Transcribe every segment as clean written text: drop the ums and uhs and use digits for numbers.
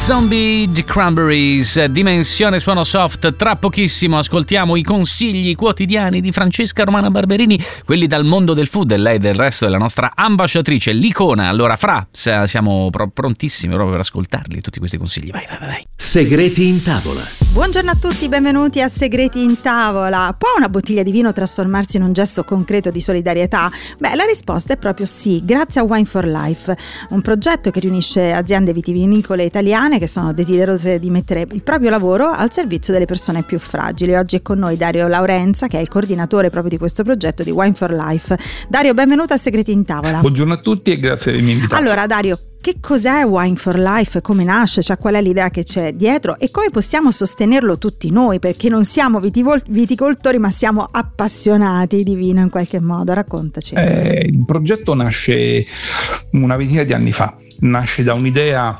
Zombie The Cranberries, Dimensione Suono Soft. Tra pochissimo ascoltiamo i consigli quotidiani di Francesca Romana Barberini, quelli dal mondo del food, e lei del resto è la nostra ambasciatrice, l'icona. Allora Fra, siamo prontissimi proprio per ascoltarli tutti questi consigli. Vai. Segreti in tavola. Buongiorno a tutti, benvenuti a Segreti in tavola. Può una bottiglia di vino trasformarsi in un gesto concreto di solidarietà? Beh, la risposta è proprio sì, grazie a Wine for Life, un progetto che riunisce aziende vitivinicole italiane che sono desiderose di mettere il proprio lavoro al servizio delle persone più fragili. Oggi è con noi Dario Laurenza, che è il coordinatore proprio di questo progetto di Wine for Life. Dario, benvenuto a Segreti in tavola. Buongiorno a tutti e grazie per avermi invitato. Allora Dario, che cos'è Wine for Life? Come nasce? Cioè, qual è l'idea che c'è dietro? E come possiamo sostenerlo tutti noi? Perché non siamo viticoltori, ma siamo appassionati di vino in qualche modo. Raccontaci. Il progetto nasce una ventina di anni fa. Nasce da un'idea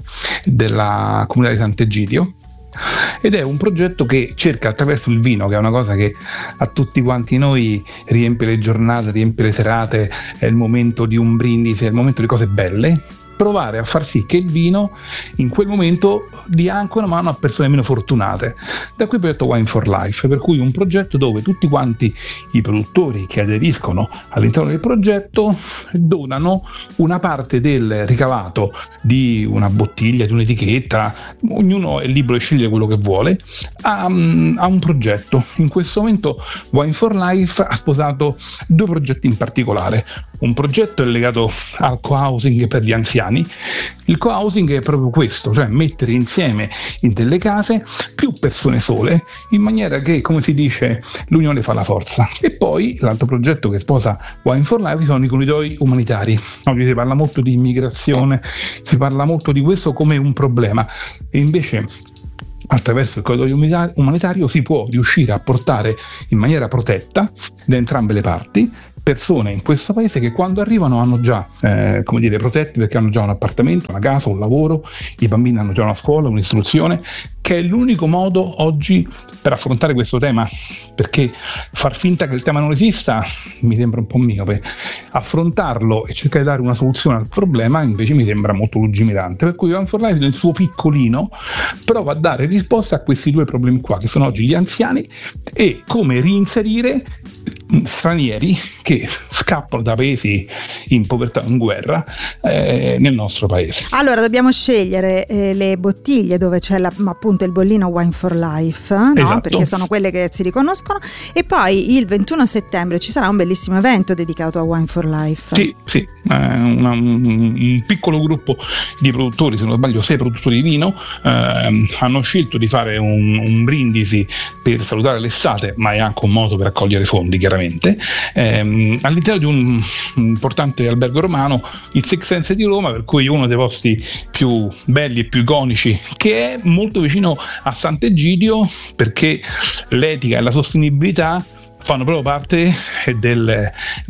della comunità di Sant'Egidio ed è un progetto che cerca, attraverso il vino, che è una cosa che a tutti quanti noi riempie le giornate, riempie le serate, è il momento di un brindisi, è il momento di cose belle, provare a far sì che il vino in quel momento dia anche una mano a persone meno fortunate. Da qui il progetto Wine for Life, per cui un progetto dove tutti quanti i produttori che aderiscono all'interno del progetto donano una parte del ricavato di una bottiglia, di un'etichetta, ognuno è libero di scegliere quello che vuole, a un progetto. In questo momento Wine for Life ha sposato due progetti in particolare. Un progetto è legato al co-housing per gli anziani. Il co-housing è proprio questo, cioè mettere insieme in delle case più persone sole, in maniera che, come si dice, l'unione fa la forza. E poi l'altro progetto che sposa Wine for Life sono i corridoi umanitari. Oggi si parla molto di immigrazione, si parla molto di questo come un problema, e invece attraverso il corridoio umanitario si può riuscire a portare in maniera protetta da entrambe le parti persone in questo paese che quando arrivano hanno già protetti, perché hanno già un appartamento, una casa, un lavoro, i bambini hanno già una scuola, un'istruzione, che è l'unico modo oggi per affrontare questo tema, perché far finta che il tema non esista mi sembra un po' miope, affrontarlo e cercare di dare una soluzione al problema invece mi sembra molto lungimirante. Per cui Wine for Life nel suo piccolino prova a dare risposta a questi due problemi qua, che sono oggi gli anziani e come reinserire stranieri che scappano da paesi in povertà o in guerra nel nostro paese. Allora dobbiamo scegliere le bottiglie dove c'è appunto il bollino Wine for Life, no? Esatto. Perché sono quelle che si riconoscono, e poi il 21 settembre ci sarà un bellissimo evento dedicato a Wine for Life. Sì, un piccolo gruppo di produttori, se non sbaglio 6 produttori di vino, hanno scelto di fare un brindisi per salutare l'estate, ma è anche un modo per raccogliere fondi, chiaramente, all'interno di un importante albergo romano, il Six Sense di Roma, per cui uno dei posti più belli e più iconici, che è molto vicino a Sant'Egidio, perché l'etica e la sostenibilità fanno proprio parte del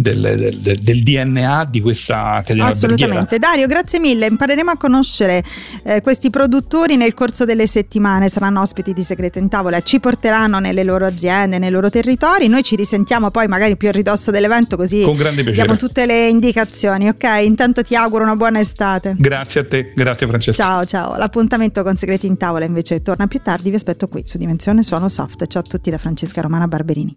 DNA di questa catena. Assolutamente. Dario, grazie mille, impareremo a conoscere questi produttori nel corso delle settimane, saranno ospiti di Segreti in tavola, ci porteranno nelle loro aziende, nei loro territori. Noi ci risentiamo poi magari più a ridosso dell'evento, così con grande piacere diamo tutte le indicazioni. Ok, intanto ti auguro una buona estate. Grazie a te, grazie Francesca. Ciao. L'appuntamento con Segreti in tavola invece torna più tardi, vi aspetto qui su Dimensione Suono Soft. Ciao a tutti da Francesca Romana Barberini.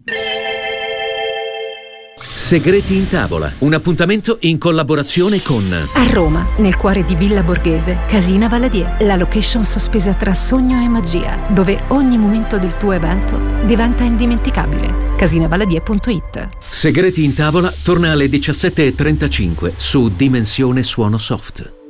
Segreti in tavola, un appuntamento in collaborazione con a Roma, nel cuore di Villa Borghese, Casina Valadier, la location sospesa tra sogno e magia, dove ogni momento del tuo evento diventa indimenticabile. Casinavaladier.it. Segreti in tavola torna alle 17:35 su Dimensione Suono Soft.